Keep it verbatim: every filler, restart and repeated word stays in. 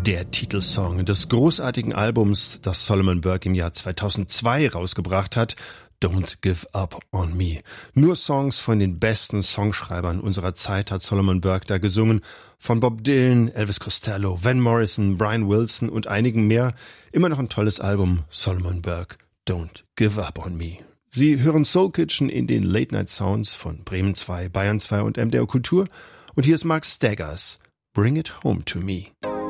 Der Titelsong des großartigen Albums, das Solomon Burke im Jahr zweitausendzwei rausgebracht hat, Don't Give Up on Me. Nur Songs von den besten Songschreibern unserer Zeit hat Solomon Burke da gesungen. Von Bob Dylan, Elvis Costello, Van Morrison, Brian Wilson und einigen mehr. Immer noch ein tolles Album, Solomon Burke, Don't Give Up on Me. Sie hören Soul Kitchen in den Late Night Sounds von Bremen zwei, Bayern zwei und M D R Kultur. Und hier ist Mark Staggers, Bring It Home to Me.